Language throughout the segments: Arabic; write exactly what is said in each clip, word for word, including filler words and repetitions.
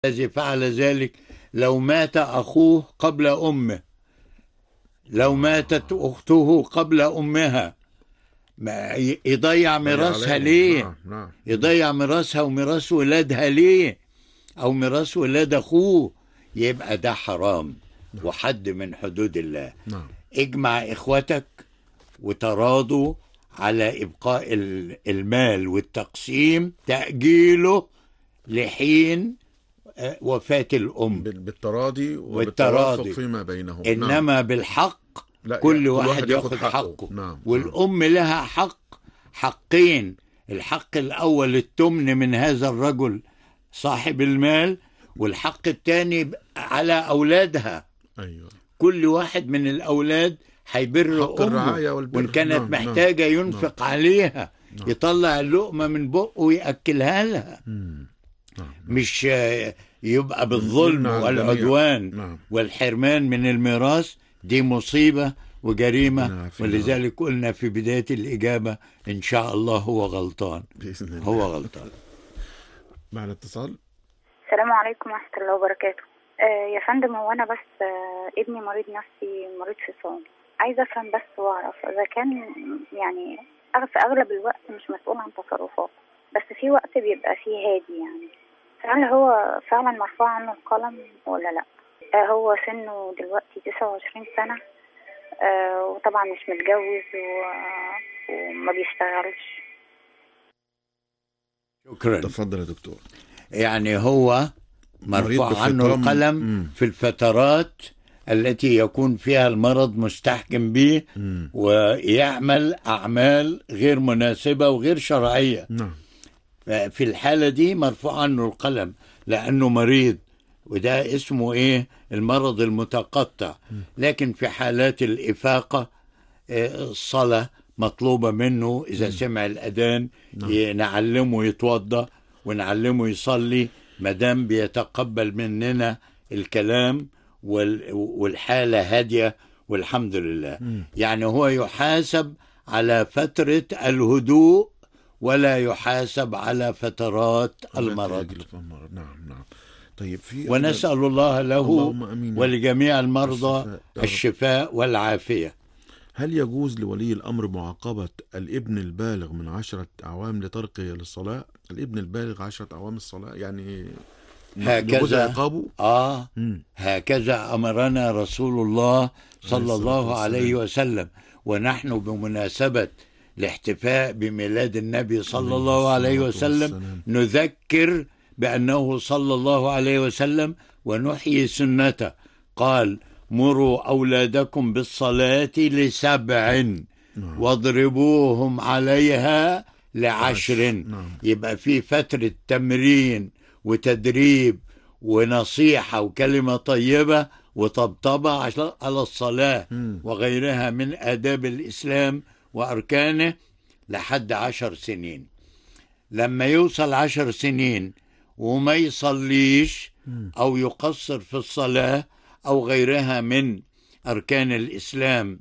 الذي فعل ذلك لو مات أخوه قبل أمه، لو ماتت أخته قبل أمها، ما يضيع ضيع ميراثها عليهم. ليه؟ نعم نعم. يضيع ميراثها وميراث ولادها ليه؟ أو ميراث ولاد أخوه؟ يبقى ده حرام نعم. وحد من حدود الله. نعم. اجمع إخوتك وتراضوا على إبقاء المال والتقسيم تأجيله لحين وفاة الأم بالتراضي وبالتوافق والتراضي، فيما بينهم. إنما نعم. بالحق لا، كل كل واحد واحد ياخد ياخد حقه. حقه. نعم. والأم لها حق، حقين. الحق الأول التمن من هذا الرجل صاحب المال، والحق الثاني على أولادها. أيوة. كل واحد من الأولاد هيبر حق أمه، الرعاية والبر. وإن كانت نعم. محتاجة نعم. ينفق نعم. عليها، نعم. يطلع اللقمة من بقه ويأكلها لها. مم. نعم. مش يبقى بالظلم والعدوان نعم. والحرمان من الميراث. دي مصيبة وجريمة، نعم. ولذلك قلنا في بداية الإجابة إن شاء الله هو غلطان. بإذن الله هو غلطان. معنا اتصال. السلام عليكم ورحمة الله وبركاته. آه يا فندم، هو أنا بس آه ابني مريض نفسي، مريض فصام. عايزة أفهم بس وأعرف إذا كان يعني في أغلب الوقت مش مسؤول عن تصرفاته، بس في وقت بيبقى فيه هادي، يعني هل هو فعلا مرفوع عنه القلم ولا لا؟ آه هو سنه دلوقتي تسعة وعشرين سنة، آه وطبعا مش متجوز وما بيشتغلش. شكرا. تفضل يا دكتور. يعني هو مرفوع عنه القلم مم. في الفترات التي يكون فيها المرض مستحكم به مم. ويعمل أعمال غير مناسبة وغير شرعية. نعم. في الحالة دي مرفوع عنه القلم لأنه مريض، وده اسمه إيه؟ المرض المتقطع. لكن في حالات الإفاقة الصلاة مطلوبة منه إذا م. سمع الأذان نعلمه يتوضأ ونعلمه يصلي، مدام بيتقبل مننا الكلام والحالة هادية والحمد لله. م. يعني هو يحاسب على فترة الهدوء ولا يحاسب على فترات المرض. نعم نعم. طيب، في ونسأل الله له ولجميع المرضى الشفاء, الشفاء والعافية. هل يجوز لولي الأمر معاقبة الابن البالغ من عشرة أعوام لتركه للصلاة؟ الابن البالغ عشرة أعوام الصلاة، يعني هكذا عقابه؟ آه م. هكذا أمرنا رسول الله صلى الله عليه وسلم. ونحن بمناسبة الاحتفاء بميلاد النبي صلى الله عليه وسلم نذكر بأنه صلى الله عليه وسلم ونحيي سنته. قال: مروا أولادكم بالصلاة لسبع واضربوهم عليها لعشر. يبقى في فترة تمرين وتدريب ونصيحة وكلمة طيبة وطبطبة على الصلاة وغيرها من آداب الإسلام وأركانه لحد عشر سنين. لما يوصل عشر سنين وما يصليش أو يقصر في الصلاة أو غيرها من أركان الإسلام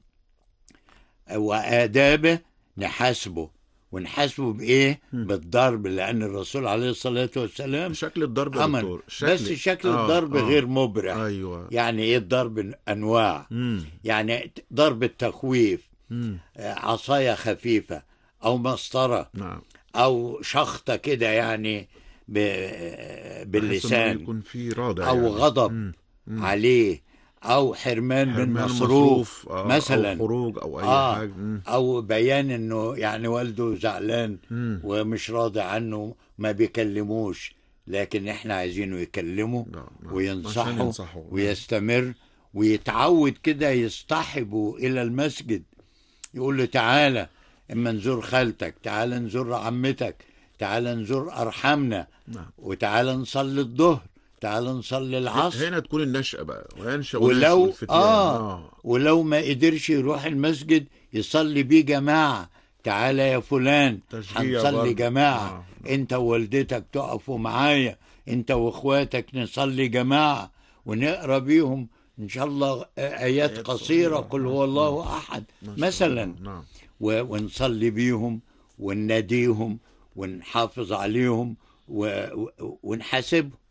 وآدابه، نحاسبه. ونحاسبه بإيه؟ بالضرب، لأن الرسول عليه الصلاة والسلام شكل الضرب أمن. شكل... بس شكل آه الضرب آه غير مبرح. أيوة. يعني إيه الضرب؟ أنواع. مم. يعني ضرب التخويف، مم. عصاية خفيفة أو مسطرة، نعم. أو شخطة كده يعني ب... باللسان، يكون في رادع أو يعني. غضب مم. مم. عليه، أو حرمان, حرمان من مصروف آه مثلا، أو خروج أو أي آه حاجة، مم. أو بيان إنه يعني والده زعلان مم. ومش راضي عنه، ما بيكلموش، لكن إحنا عايزينه يكلمه وينصحه ويستمر ويتعود كده، يصطحبه إلى المسجد، يقول له: تعالى اما نزور خالتك، تعالى نزور عمتك، تعالى نزور أرحمنا، وتعالى نصلي الظهر، تعالى نصلي العصر. هنا تكون النشأة بقى، وينشأ ولو آه, آه ولو ما قدرش يروح المسجد يصلي بيه جماعة، تعالى يا فلان هنصلي جماعة. آه. انت ووالدتك تقفوا معايا، انت واخواتك نصلي جماعة ونقرأ بيهم إن شاء الله آيات قصيرة، قل هو الله أحد مثلا، نعم. ونصلي بيهم ونناديهم ونحافظ عليهم ونحاسبهم. نعم.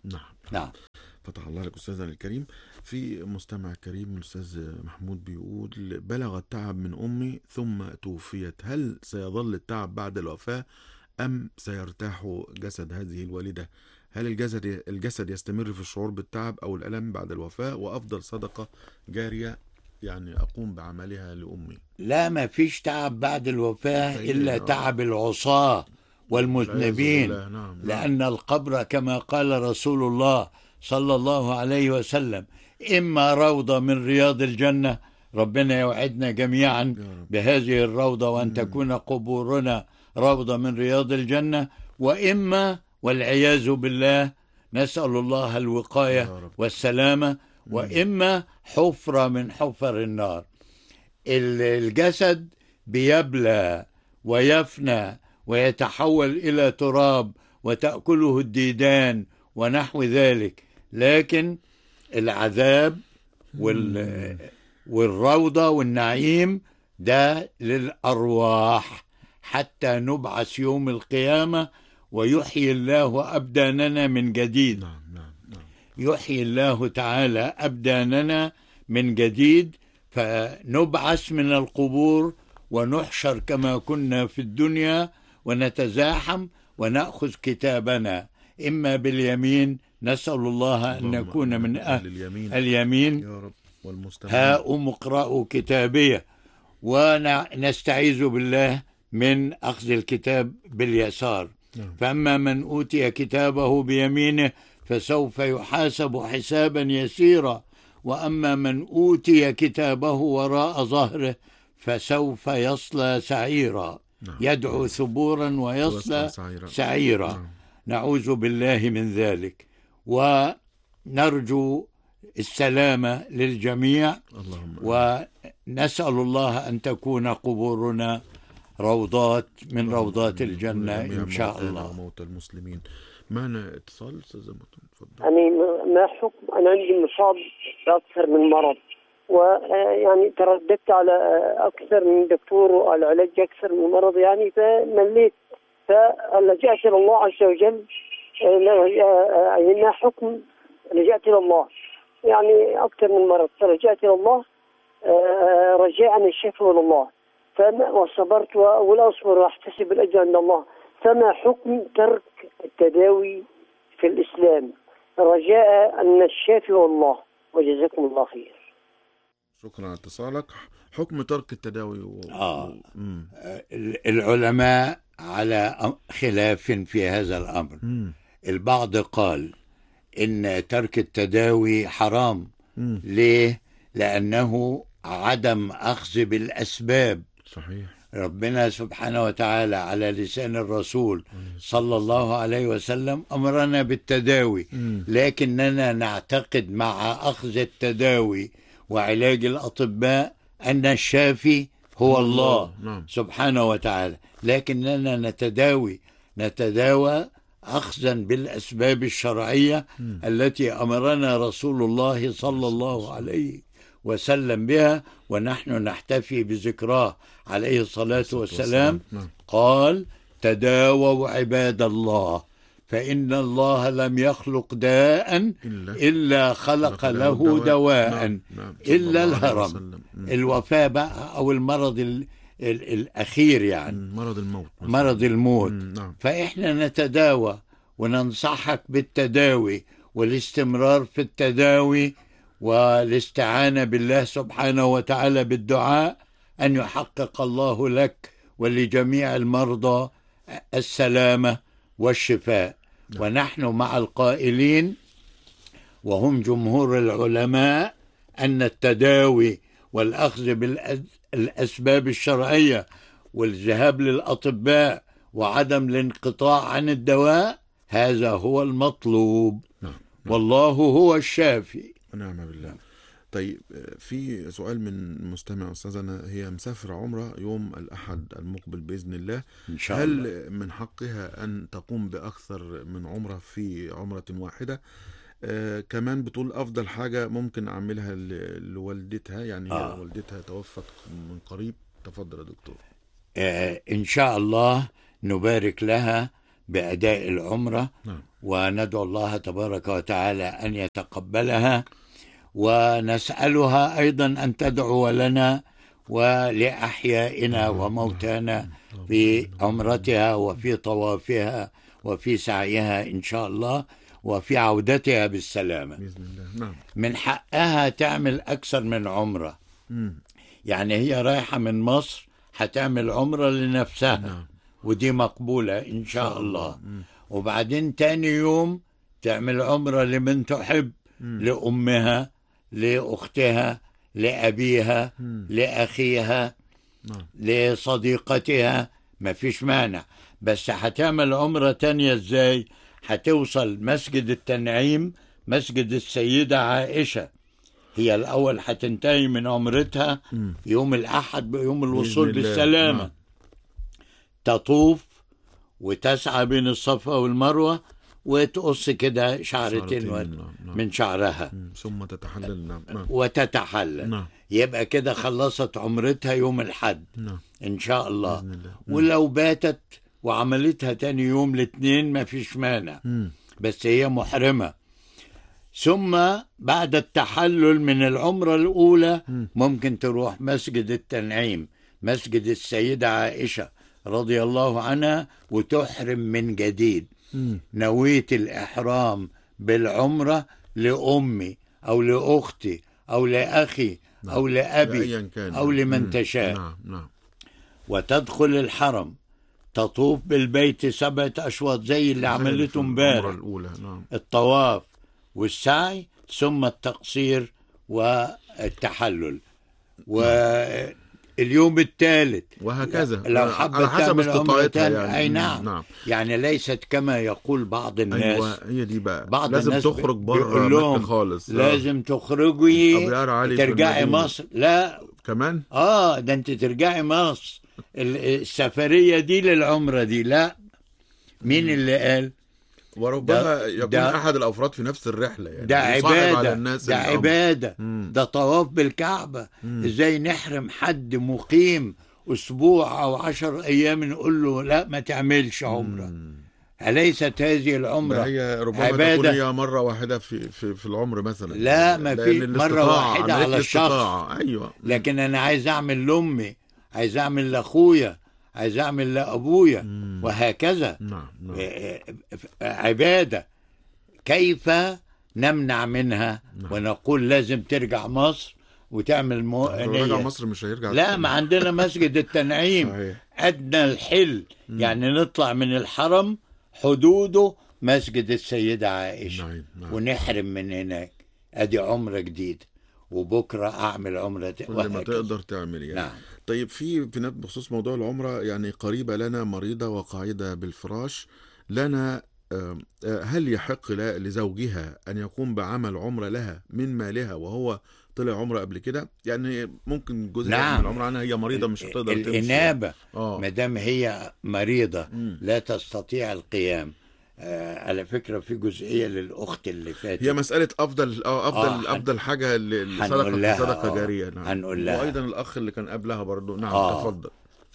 نعم. فتح الله لك أستاذنا الكريم. في مستمع كريم الأستاذ محمود بيقول: بلغ التعب من أمي ثم توفيت، هل سيظل التعب بعد الوفاة أم سيرتاح جسد هذه الوالدة؟ هل الجسد الجسد يستمر في الشعور بالتعب أو الألم بعد الوفاة؟ وأفضل صدقة جارية يعني أقوم بعملها لأمي. لا، ما فيش تعب بعد الوفاة إلا تعب العصاة والمذنبين. نعم نعم. لأن القبر كما قال رسول الله صلى الله عليه وسلم إما روضة من رياض الجنة، ربنا يوعدنا جميعا بهذه الروضة وأن تكون قبورنا روضة من رياض الجنة، وإما والعياذ بالله نسأل الله الوقاية والسلامة، وإما حفرة من حفر النار. الجسد بيبلى ويفنى ويتحول إلى تراب وتأكله الديدان ونحو ذلك، لكن العذاب وال... والروضة والنعيم ده للأرواح حتى نبعث يوم القيامة ويحيي الله أبداننا من جديد. نعم نعم نعم. يحيي الله تعالى أبداننا من جديد، فنبعث من القبور ونحشر كما كنا في الدنيا ونتزاحم ونأخذ كتابنا إما باليمين، نسأل الله أن نكون من أهل اليمين, اليمين يا رب، والمستمعين هاؤم اقرأوا كتابيه، ونستعيذ بالله من أخذ الكتاب باليسار. نعم. فأما من أوتي كتابه بيمينه فسوف يحاسب حسابا يسيرا، وأما من أوتي كتابه وراء ظهره فسوف يصلى سعيرا. نعم. يدعو ثبورا ويصلى سعيرا, سعيرا. نعم. نعوذ بالله من ذلك، ونرجو السلامة للجميع. اللهم ونسأل الله أن تكون قبورنا روضات من روضات الجنة إن شاء الله. موت المسلمين. معنا اتصال أستاذ مطن، تفضل. يعني ما حكم أنا عندي مصاب بأكثر من مرض، ويعني ترددت على أكثر من دكتور وعلى علاج أكثر من مرض، يعني فمليت، فلجأت إلى الله عز وجل. يعني ما حكم لجأت إلى الله يعني أكثر من مرض، فرجعت إلى الله رجاء الشفاء إلى الله، فما وصبرت ولا أصبر وأحتسب الأجر عند الله. فما حكم ترك التداوي في الإسلام رجاء أن الشافي هو الله؟ وجزاكم الله خير. شكرا على اتصالك. حكم ترك التداوي و... آه. العلماء على خلاف في هذا الأمر. مم. البعض قال إن ترك التداوي حرام. مم. ليه؟ لأنه عدم أخذ بالأسباب. صحيح. ربنا سبحانه وتعالى على لسان الرسول صلى الله عليه وسلم أمرنا بالتداوي، لكننا نعتقد مع أخذ التداوي وعلاج الأطباء أن الشافي هو الله سبحانه وتعالى، لكننا نتداوي نتداوى أخذا بالأسباب الشرعية التي أمرنا رسول الله صلى الله عليه وسلم بها، ونحن نحتفي بذكراه عليه الصلاة والسلام. قال: تداووا عباد الله فإن الله لم يخلق داء إلا خلق له دواء إلا الهرم، الوفاة بقى أو المرض ال ال الأخير، يعني مرض الموت مرض الموت. فإحنا نتداوى وننصحك بالتداوي والاستمرار في التداوي والاستعانة بالله سبحانه وتعالى بالدعاء أن يحقق الله لك ولجميع المرضى السلامة والشفاء. ونحن مع القائلين وهم جمهور العلماء أن التداوي والأخذ بالأسباب الشرعية والذهاب للأطباء وعدم الانقطاع عن الدواء هذا هو المطلوب. والله هو الشافي. نعم بالله. طيب، في سؤال من مستمع أستاذنا، هي مسافرة عمرة يوم الأحد المقبل بإذن الله، إن شاء هل الله. من حقها أن تقوم بأكثر من عمرة في عمرة واحدة؟ آه كمان بتقول أفضل حاجة ممكن أعملها لوالدتها، يعني آه. هي والدتها توفت من قريب. تفضل يا دكتور. آه إن شاء الله نبارك لها بأداء العمرة، نعم. وندعو الله تبارك وتعالى أن يتقبلها، ونسألها أيضا أن تدعو لنا ولأحيائنا وموتانا في عمرتها وفي طوافها وفي سعيها إن شاء الله وفي عودتها بالسلامة بإذن الله. نعم. من حقها تعمل أكثر من عمرة. مم. يعني هي رايحة من مصر هتعمل عمرة لنفسها. نعم. ودي مقبولة إن شاء الله. وبعدين تاني يوم تعمل عمرة لمن تحب، مم. لأمها، لأختها، لأبيها، مم. لأخيها، نعم. لصديقتها، ما فيش مانع. بس هتعمل عمرة تانية ازاي؟ هتوصل مسجد التنعيم، مسجد السيدة عائشة. هي الأول هتنتهي من عمرتها مم. يوم الأحد بيوم الوصول بإذن الله. بالسلامة. نعم. تطوف وتسعى بين الصفا والمروة وتقص كده شعرتين شعرتين. و- نعم. نعم. من شعرها مم. ثم تتحلل. نعم. نعم. وتتحلل. نعم. يبقى كده خلصت عمرتها يوم الحد نعم. إن شاء الله. بإذن الله. مم. ولو باتت وعملتها تاني يوم الاثنين ما فيش مانع، مم. بس هي محرمة. ثم بعد التحلل من العمرة الأولى مم. ممكن تروح مسجد التنعيم، مسجد السيدة عائشة رضي الله عنها، وتحرم من جديد. مم. نويت الإحرام بالعمرة لأمي أو لأختي أو لأخي نعم. أو لأبي أيا كان. أو لمن مم. تشاء. نعم. نعم. وتدخل الحرم، تطوف بالبيت سبعة أشواط زي اللي عملته العمرة امبارح، الأولى. نعم. الطواف والسعي ثم التقصير والتحلل. واليوم الثالث وهكذا لو حبت على حسب تعمل عمرة استطاعتها تانية، يعني. أي مم. نعم. نعم. يعني ليست كما يقول بعض الناس. أيوة هي دي بقى، بعض لازم الناس تخرج بره بيقول لهم مكة خالص. لازم تخرجي أبيار علي في ترجعي المدينة. مصر. لا كمان. اه ده انت ترجعي مصر. ال- السفرية دي للعمرة دي لا. مين اللي قال؟ وربما ده- يكون ده- أحد الأفراد في نفس الرحلة يعني ده يصعب على عبادة، الناس ده الأمر. عبادة، مم. ده طواف بالكعبة. مم. ازاي نحرم حد مقيم اسبوع او عشر ايام نقول له لا ما تعملش عمرة؟ مم. أليست هذه ده العمرة هي ربما عبادة؟ تكون هي مرة واحدة في في في العمر مثلا. لا، ما لأن في مرة الاستطاعة، واحدة عملية على الشخص. الاستطاعة. أيوة. لكن انا عايز اعمل لامي، عايز اعمل لاخويا، عايز اعمل لابويا، مم. وهكذا. نعم. نعم. عبادة. كيف نمنع منها نعم. ونقول لازم ترجع مصر وتعمل مو... لو رجع نية؟ مصر مش هيرجع. لا، ما عندنا مسجد التنعيم صحيح. أدنى الحل. يعني نطلع من الحرم حدوده مسجد السيدة عائشة. نعم. نعم. ونحرم من هناك. أدي عمرة جديدة، وبكرة أعمل عمرة كل ما تقدر تعمل يعني. نعم. طيب في في نفس- بخصوص موضوع العمرة، يعني قريبة لنا مريضة وقاعدة بالفراش لنا، آه، آه، هل يحق ل- لزوجها أن يقوم بعمل عمرة لها من مالها وهو طلع عمرة قبل كده؟ يعني ممكن جزء نعم. من العمرة عنها، هي مريضة مش هتقدر تمشي. الإنابة اه ما دام هي مريضة مم. لا تستطيع القيام. آه على فكرة في جزئية للأخت اللي فاتت. هي مسألة أفضل اه أفضل آه، هن- أفضل حاجة ل- هنقول لصدقة لها، صدقة آه، جارية. نعم. هنقول لها. وأيضا الأخ اللي كان قبلها برضو. نعم. آه. تفضل.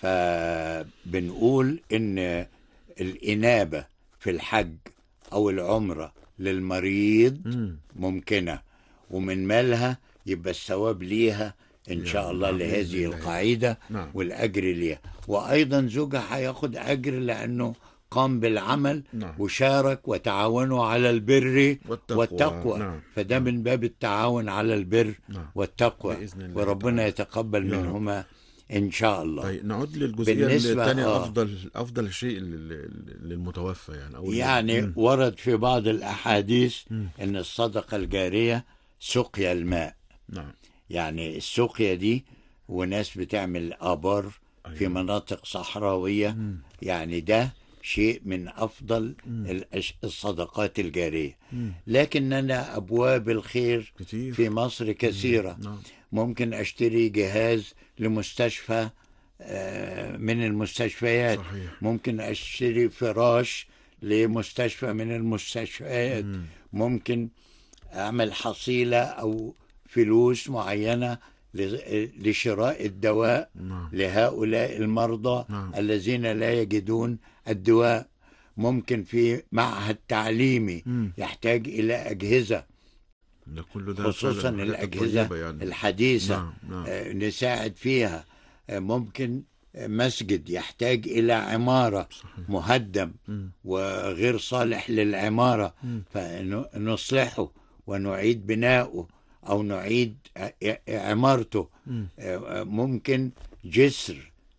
فبنقول إن الإنابة في الحج أو العمرة للمريض مم. ممكنة، ومن مالها يبقى الثواب ليها إن شاء الله نعم، بإذن لهذه الله. القاعدة. نعم. والأجر ليها، وأيضا زوجها هياخد أجر لأنه قام بالعمل. نعم. وشارك وتعاونوا على البر والتقوى. والتقوى. نعم. فده من باب التعاون على البر نعم. والتقوى. بإذن الله وربنا تعالى. يتقبل يا رب. منهما إن شاء الله. طيب نعود للجزئية بالنسبة- الثانية. آه. أفضل أفضل شيء لل- للمتوفى يعني أو يعني مم. ورد في بعض الأحاديث مم. أن الصدقة الجارية سقيا الماء. نعم. يعني السقيا دي وناس بتعمل آبار في أيوة. مناطق صحراوية. مم. يعني ده شيء من أفضل مم. الأش- الصدقات الجارية. مم. لكننا أبواب الخير كتير. في مصر كثيرة. نعم. ممكن أشتري جهاز لمستشفى آه، من المستشفيات. صحيح. ممكن أشتري فراش لمستشفى من المستشفيات. مم. ممكن أعمل حصيلة أو فلوس معينة ل- لشراء الدواء نعم. لهؤلاء المرضى نعم. الذين لا يجدون الدواء. ممكن في معهد تعليمي مم. يحتاج إلى أجهزة، ده كله ده خصوصا فعلاً حاجات الأجهزة طيبة يعني. الحديثة. نعم نعم. آه، نساعد فيها. آه، ممكن مسجد يحتاج إلى عمارة، صحيح. مهدم مم. وغير صالح للعمارة، مم. فنصلحه ونعيد بناؤه أو نعيد ع- عمارته. مم. آه، ممكن جسر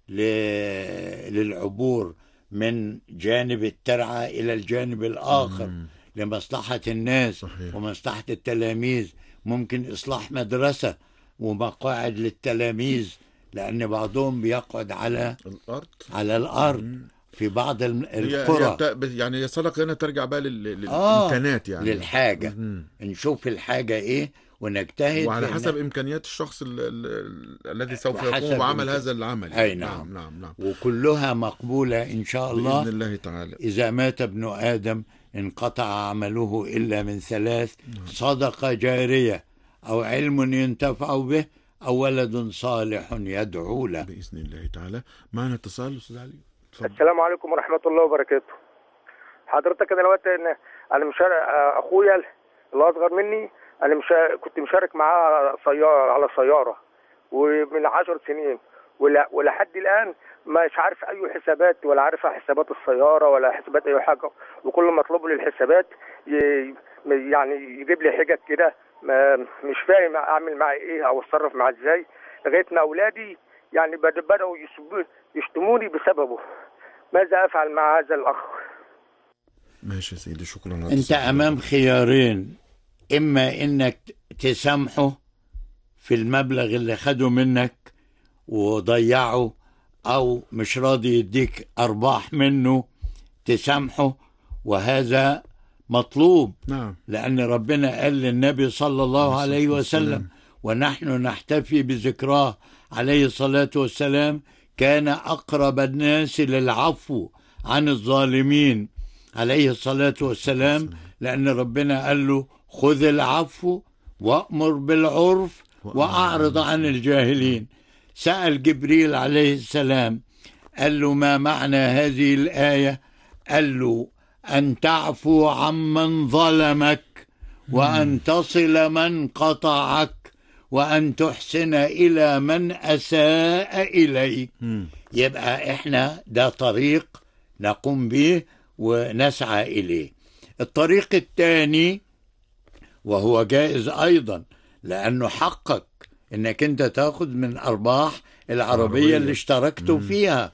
ل- للعبور من جانب الترعة إلى الجانب الآخر مم. لمصلحة الناس صحيح. ومصلحة التلاميذ. ممكن إصلاح مدرسة ومقاعد للتلاميذ، لأن بعضهم بيقعد على الأرض. على الأرض مم. في بعض الم- هي هي القرى. بتا... بت- يعني هي صدقة هنا ترجع بقى لل... آه للإمكانات يعني. للحاجة. مم. نشوف الحاجة إيه ونجتهد وعلى في حسب إن- إمكانيات الشخص ال... ال... ال... الذي سوف يقوم وحسب بعمل إمكان- هذا العمل. أي نعم نعم. نعم نعم. وكلها مقبولة إن شاء الله. بإذن الله تعالى. إذا مات ابن آدم انقطع عمله إلا من ثلاث: صدقة جارية، أو علم ينتفع به، أو ولد صالح يدعو له. بإذن الله تعالى. معنا اتصال أستاذ علي. اتفضل. السلام عليكم ورحمة الله وبركاته. حضرتك أنا دلوقتي إن أنا مشارك أخويا اللي أصغر مني، أنا مشا... كنت مشارك معاه سيارة على سيارة ومن عشر سنين ولا... ولحد الآن مش عارف أي حسابات، ولا عارف حسابات السيارة ولا حسابات أي حاجة، وكل ما أطلب له الحسابات ي... يعني يجيب لي حجج كده، ما... مش فاهم أعمل معاه إيه أو أتصرف معاه إزاي، لغاية ما أولادي يعني بدأوا يشتموني بسببه. ماذا أفعل مع هذا الأخ؟ ماشي يا سيدي، شكرا. أنت أمام خيارين: إما إنك تسامحه في المبلغ اللي خده منك وضيعه، أو مش راضي يديك أرباح منه تسامحه، وهذا مطلوب. نعم. لأن ربنا قال للنبي صلى الله عليه وسلم: ونحن نحتفي بذكراه عليه الصلاة والسلام، كان أقرب الناس للعفو عن الظالمين عليه الصلاة والسلام، لأن ربنا قال له: خذ العفو وأمر بالعرف وأعرض عن الجاهلين. سأل جبريل عليه السلام قال له: ما معنى هذه الآية؟ قال له: أن تعفو عمن ظلمك، وأن تصل من قطعك، وأن تحسن إلى من أساء إليك. يبقى إحنا ده طريق نقوم به ونسعى إليه. الطريق الثاني وهو جائز أيضا، لأنه حقك إنك أنت تأخذ من أرباح العربية اللي اشتركتوا فيها،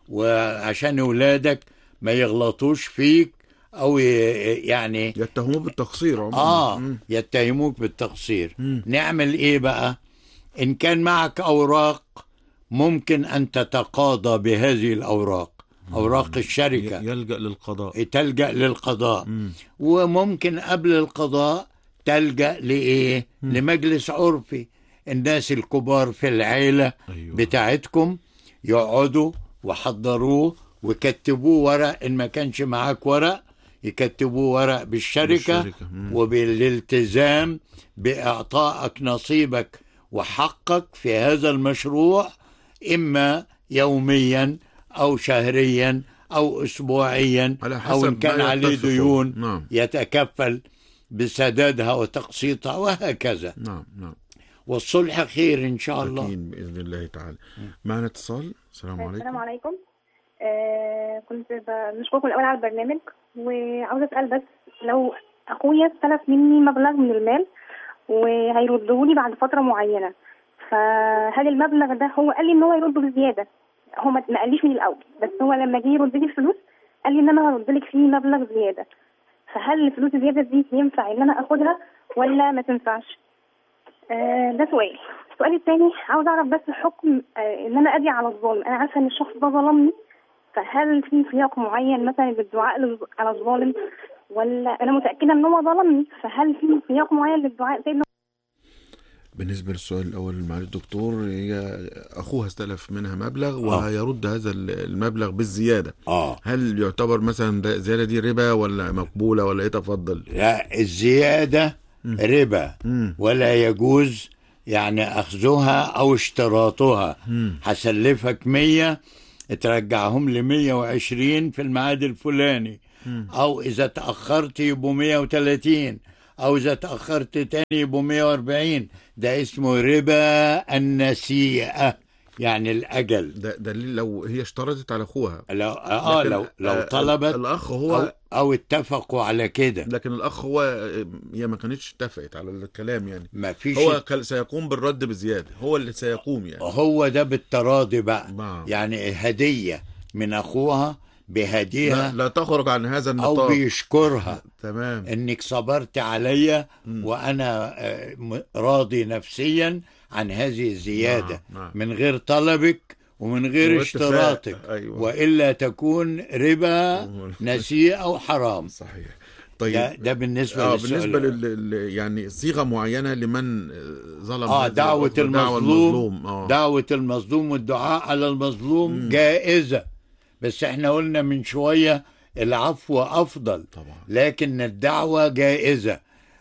وعشان أولادك ما يغلطوش فيك أو يعني يتهموك بالتقصير عموما. آه مم. يتهموك بالتقصير. مم. نعمل إيه بقى؟ إن كان معك أوراق ممكن أن تتقاضى بهذه الأوراق، أوراق الشركة، يلجأ للقضاء. تلجأ للقضاء. مم. وممكن قبل القضاء تلجأ لإيه؟ لمجلس عرفي. الناس الكبار في العيلة أيوة. بتاعتكم يقعدوا وحضروه وكتبوه ورق. إن ما كانش معاك ورق يكتبوه ورق بالشركة, بالشركة. وبالالتزام بإعطائك نصيبك وحقك في هذا المشروع، إما يوميا أو شهريا أو أسبوعيا، أو إن كان عليه ديون نعم. يتكفل بسدادها وتقسيطها وهكذا. نعم نعم. والصلح خير إن شاء الله. أكيد بإذن الله تعالى. معنا اتصال. السلام عليكم. السلام عليكم. آه كنت بشكركم الأول على البرنامج، وعاوزة أسأل بس لو أخويا استلف مني مبلغ من المال وهيرده لي بعد فترة معينة، فهل المبلغ ده هو قال لي إن هو يرده بزيادة؟ هو ما قاليش من الأول، بس هو لما جه يرد لي الفلوس قال لي إن أنا هرد لك فيه مبلغ زيادة، فهل الفلوس الزيادة دي ينفع إن أنا أخدها ولا ما تنفعش؟ آه ده سؤال. السؤال الثاني عاوز أعرف بس الحكم آه إن أنا أدعي على الظالم. أنا عارفة إن الشخص ده ظلمني، فهل في سياق معين مثلا للدعاء على الظالم، ولا أنا متأكدة إن هو ظلمني فهل في سياق معين للدعاء؟ سيدنا بالنسبة للسؤال الأول مع الدكتور، هي أخوها استلف منها مبلغ وهيرد هذا المبلغ بالزيادة. آه. هل يعتبر مثلا الزيادة دي ربا ولا مقبولة ولا إيه؟ تفضل. لا، الزيادة م. ربا م. ولا يجوز يعني أخذها أو اشتراطها. هسلفك مية ترجعهم لمية وعشرين في الميعاد الفلاني، أو إذا تأخرت يبقوا مية وثلاثين، أو إذا تأخرت تاني يبقوا مية وأربعين. ده اسمه ربا النسيئة، يعني الأجل. ده دليل لو هي اشترطت على أخوها. لو آه لو لو طلبت الأخ هو أو, أو اتفقوا على كده. لكن الأخ هو هي ما كانتش اتفقت على الكلام، يعني ما فيش، هو سيقوم بالرد بزيادة، هو اللي سيقوم يعني. هو ده بالتراضي بقى نعم. يعني هدية من أخوها بهديها، لا, لا تخرج عن هذا النطاق، أو بيشكرها تمام إنك صبرت عليا وأنا راضي نفسيا عن هذه الزيادة. نعم. نعم. من غير طلبك ومن غير اشتراطك. أيوة. وإلا تكون ربا نسيئة أو حرام. صحيح. طيب ده, ده بالنسبة آه بالنسبة لل يعني صيغة معينة لمن ظلم. آه دعوة المظلوم, المظلوم. آه. دعوة المظلوم والدعاء على المظلوم م. جائزة، بس احنا قلنا من شوية العفو أفضل طبعا. لكن الدعوة جائزة.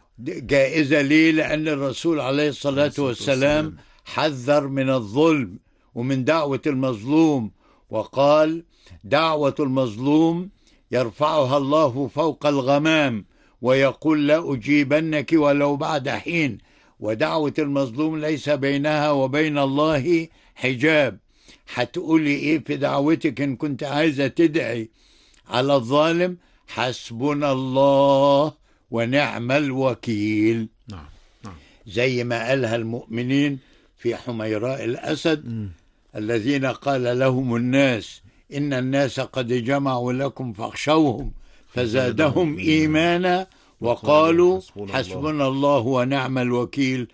جائزة ليه؟ لأن الرسول عليه الصلاة والسلام حذر من الظلم ومن دعوة المظلوم، وقال دعوة المظلوم يرفعها الله فوق الغمام ويقول لا أجيبنك ولو بعد حين، ودعوة المظلوم ليس بينها وبين الله حجاب. هتقولي ايه في دعوتك ان كنت عايزة تدعي على الظالم؟ حسبنا الله ونعم الوكيل. نعم. نعم. زي ما قالها المؤمنين في حميراء الأسد م. الذين قال لهم الناس إن الناس قد جمعوا لكم فاخشوهم فزادهم إيمانا وقالوا حسبنا الله ونعم الوكيل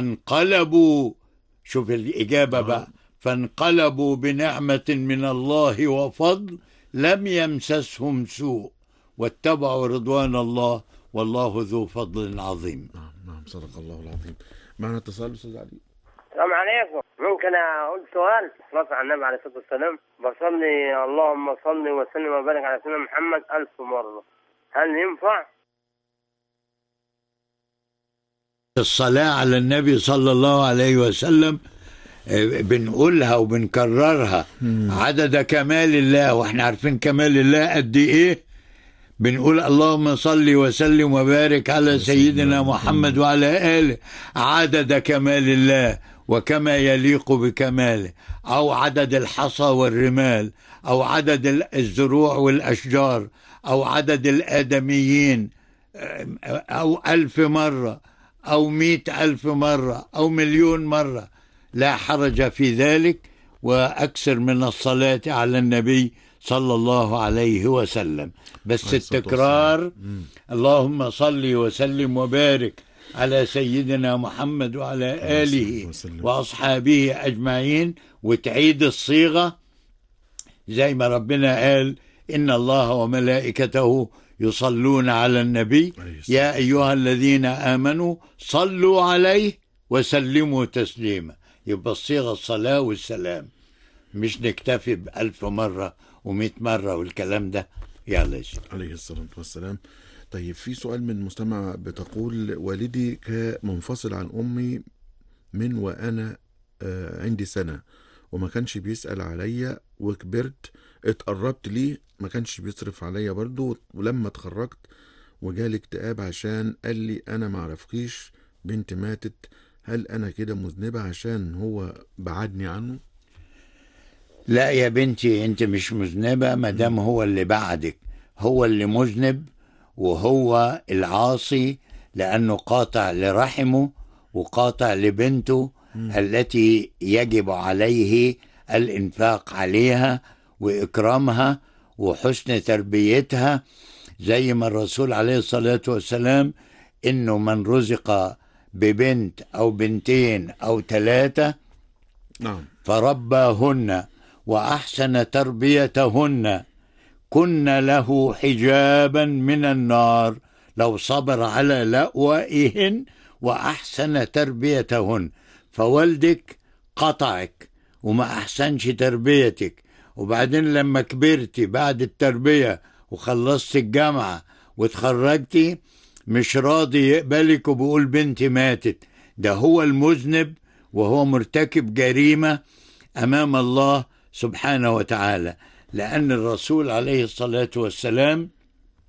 فانقلبوا. شوف الإجابة بقى، فانقلبوا بنعمة من الله وفضل لم يمسسهم سوء واتبعوا رضوان الله والله ذو فضل عظيم. نعم نعم صدق الله العظيم. معنا اتصال أستاذ علي. السلام عليكم. ممكن أقول سؤال؟ صلاة على النبي عليه الصلاة والسلام. بصلي اللهم صل وسلم وبارك على سيدنا محمد ألف مرة، هل ينفع؟ الصلاة على النبي صلى الله عليه وسلم بنقولها وبنكررها مم. عدد كمال الله، واحنا عارفين كمال الله قد ايه. بنقول اللهم صل وسلم وبارك على سيدنا محمد وعلى آله عدد كمال الله وكما يليق بكماله، أو عدد الحصى والرمال، أو عدد الزروع والأشجار، أو عدد الآدميين، أو ألف مرة أو مئة ألف مرة أو مليون مرة، لا حرج في ذلك. وأكثر من الصلاة على النبي صلى الله عليه وسلم. بس التكرار اللهم صل وسلم وبارك على سيدنا محمد وعلى آله وأصحابه أجمعين، وتعيد الصيغة زي ما ربنا قال إن الله وملائكته يصلون على النبي يا أيها الذين آمنوا صلوا عليه وسلموا تسليما. يبقى الصيغة الصلاة والسلام، مش نكتفي بألف مرة ومئة مرة والكلام ده. يلا عليه الصلاة والسلام. طيب في سؤال من مستمع بتقول والدي كان منفصل عن أمي من وأنا عندي سنة وما كانش بيسأل عليا، وكبرت اتقربت ليه ما كانش بيصرف عليا برضو، ولما اتخرجت وجالي اكتئاب عشان قال لي أنا معرفكيش بنت ماتت، هل أنا كده مذنبة عشان هو بعدني عنه؟ لا يا بنتي، انت مش مذنبة مادام هو اللي بعدك، هو اللي مذنب وهو العاصي، لأنه قاطع لرحمه وقاطع لبنته م. التي يجب عليه الإنفاق عليها وإكرامها وحسن تربيتها، زي ما الرسول عليه الصلاة والسلام إنه من رزق ببنت أو بنتين أو ثلاثة نعم فرباهن وأحسن تربيتهن كن له حجابا من النار لو صبر على لأوائهن وأحسن تربيتهن. فوالدك قطعك وما أحسنش تربيتك، وبعدين لما كبرتي بعد التربية وخلصت الجامعة وتخرجتي مش راضي يقبلك وبقول بنتي ماتت، ده هو المذنب وهو مرتكب جريمة أمام الله سبحانه وتعالى. لأن الرسول عليه الصلاة والسلام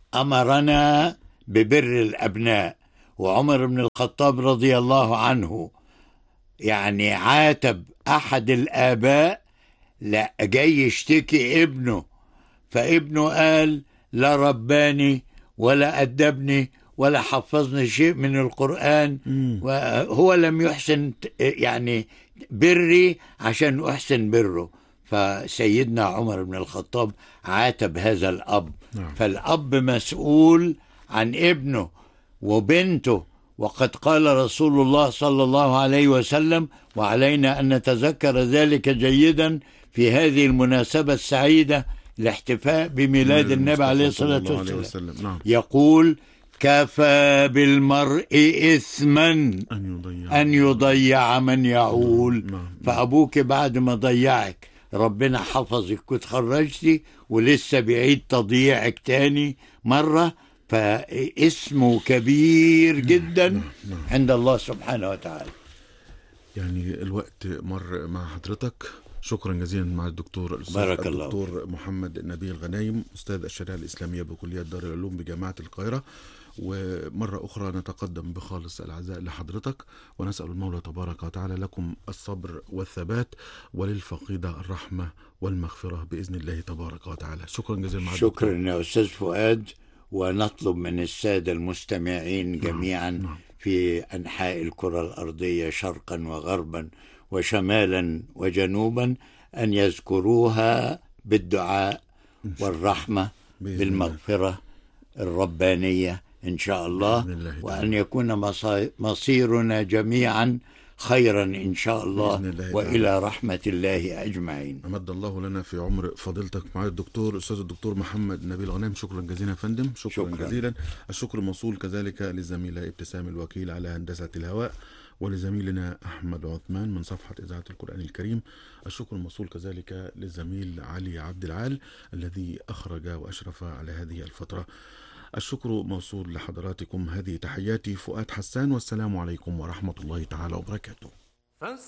أمرنا ببر الأبناء. وعمر بن الخطاب رضي الله عنه يعني عاتب أحد الآباء لا جاي يشتكي ابنه، فابنه قال لا رباني ولا أدبني ولا حفظني شيء من القرآن، وهو لم يحسن يعني بري عشان أحسن بره. فسيدنا عمر بن الخطاب عاتب هذا الأب. فالأب مسؤول عن ابنه وبنته، وقد قال رسول الله صلى الله عليه وسلم، وعلينا أن نتذكر ذلك جيدا في هذه المناسبة السعيدة الاحتفاء بميلاد النبي عليه الصلاة والسلام. نعم. يقول كفى بالمرء إثما أن يضيع, أن يضيع من يعول. نعم. نعم. فأبوك بعد ما ضيعك ربنا حفظك وتخرجتي ولسه بعيد تضييعك تاني مرة، فاسمه كبير جدا. نعم. نعم. عند الله سبحانه وتعالى. يعني الوقت مر مع حضرتك. شكرا جزيلا مع الدكتور بارك الدكتور الله. محمد نبيل غنايم، أستاذ الشريعة الإسلامية بكلية دار العلوم بجامعة القاهرة. ومرة أخرى نتقدم بخالص العزاء لحضرتك، ونسأل المولى تبارك وتعالى لكم الصبر والثبات، وللفقيدة الرحمة والمغفرة بإذن الله تبارك وتعالى. شكرا جزيلا مع الدكتور. شكرا يا أستاذ فؤاد. ونطلب من السادة المستمعين جميعا نعم. نعم. في أنحاء الكرة الأرضية شرقا وغربا وشمالا وجنوبا أن يذكروها بالدعاء والرحمة بالمغفرة الربانية إن شاء الله، وأن يكون مصيرنا جميعا خيرا إن شاء الله وإلى رحمة الله أجمعين. أمد الله لنا في عمر فضيلتك مع الدكتور أستاذ الدكتور محمد نبيل غنيم. شكرا جزيلا يا فندم. شكرا, شكرا جزيلا. الشكر موصول كذلك للزميلة ابتسام الوكيل على هندسة الهواء، ولزميلنا أحمد عثمان من صفحة إذاعة القرآن الكريم. الشكر الموصول كذلك للزميل علي عبد العال الذي أخرج وأشرف على هذه الفترة. الشكر موصول لحضراتكم. هذه تحياتي فؤاد حسان، والسلام عليكم ورحمة الله تعالى وبركاته.